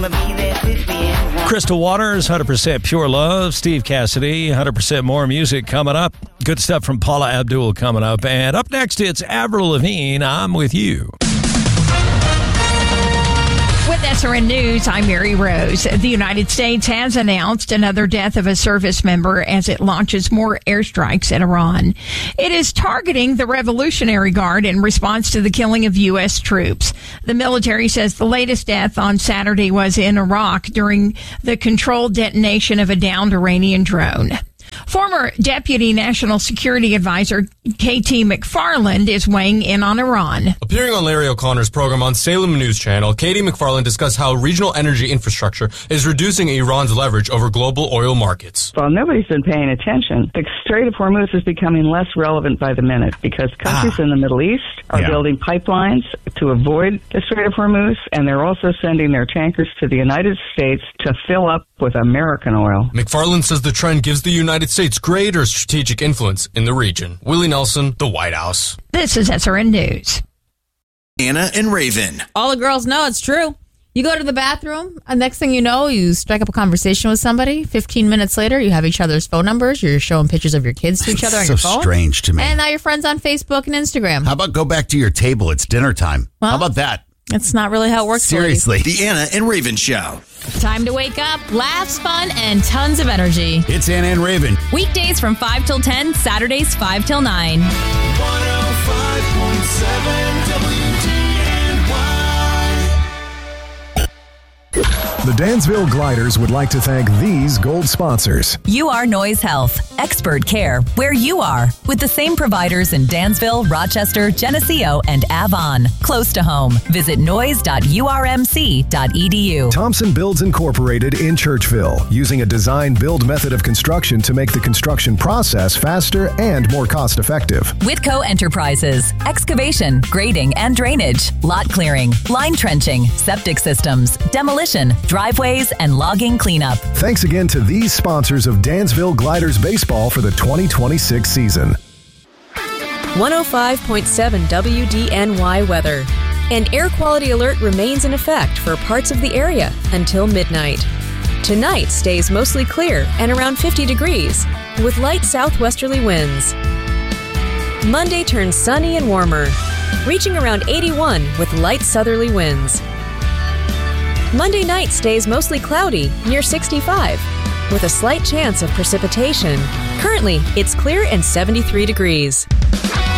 gonna be there 50 and 1. Crystal Waters, 100% Pure Love. Steve Cassidy, 100% more music coming up. Good stuff from Paula Abdul coming up. And up next, it's Avril Lavigne, I'm With You. With SRN News, I'm Mary Rose. The United States has announced another death of a service member as it launches more airstrikes at Iran. It is targeting the Revolutionary Guard in response to the killing of U.S. troops. The military says the latest death on Saturday was in Iraq during the controlled detonation of a downed Iranian drone. Former Deputy National Security Advisor K.T. McFarland is weighing in on Iran. Appearing on Larry O'Connor's program on Salem News Channel, K.T. McFarland discussed how regional energy infrastructure is reducing Iran's leverage over global oil markets. Well, nobody's been paying attention. The Strait of Hormuz is becoming less relevant by the minute because countries in the Middle East are building pipelines to avoid the Strait of Hormuz, and they're also sending their tankers to the United States to fill up with American oil. McFarland says the trend gives the United States greater strategic influence in the region. Willie Nelson, The White House. This is SRN News. Anna and Raven. All the girls know it's true. You go to the bathroom, and next thing you know, you strike up a conversation with somebody. 15 minutes later, you have each other's phone numbers. You're showing pictures of your kids to each other on your phone. So strange to me. And now you're friends on Facebook and Instagram. How about go back to your table? It's dinner time. Well, how about that? It's not really how it works. Seriously. The Anna and Raven Show. Time to wake up, laughs, fun, and tons of energy. It's Anna and Raven. Weekdays from 5 till 10, Saturdays 5 till 9. 105.7 WDNY. The Dansville Gliders would like to thank these gold sponsors. UR Noise Health, expert care where you are, with the same providers in Dansville, Rochester, Geneseo, and Avon. Close to home. Visit noise.urmc.edu. Thompson Builds Incorporated in Churchville, using a design-build method of construction to make the construction process faster and more cost-effective. Whitco Enterprises, excavation, grading and drainage, lot clearing, line trenching, septic systems, demolition, driveways, and logging cleanup. Thanks again to these sponsors of Dansville Gliders Baseball for the 2026 season. 105.7 WDNY weather. An air quality alert remains in effect for parts of the area until midnight. Tonight stays mostly clear and around 50 degrees, with light southwesterly winds. Monday turns sunny and warmer, reaching around 81 with light southerly winds. Monday night stays mostly cloudy, near 65, with a slight chance of precipitation. Currently, it's clear and 73 degrees.